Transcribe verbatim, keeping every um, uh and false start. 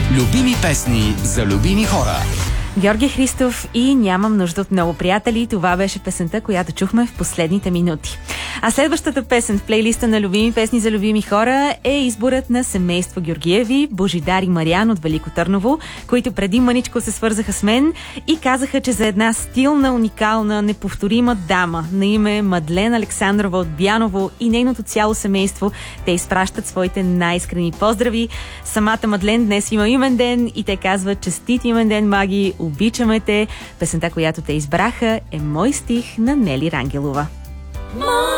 Любими песни за любими хора. Георги Христов и Нямам нужда от много приятели. Това беше песента, която чухме в последните минути. А следващата песен в плейлиста на любими песни за любими хора е изборът на семейство Георгиеви, Божидар и Мариан от Велико Търново, които преди мъничко се свързаха с мен и казаха, че за една стилна, уникална, неповторима дама на име Мадлен Александрова от Бяново и нейното цяло семейство те изпращат своите най-искрени поздрави. Самата Мадлен днес има имен ден и те казват: честит имен ден, маги, обичаме те. Песента, която те избраха, е Мой стих на Нели Рангелова.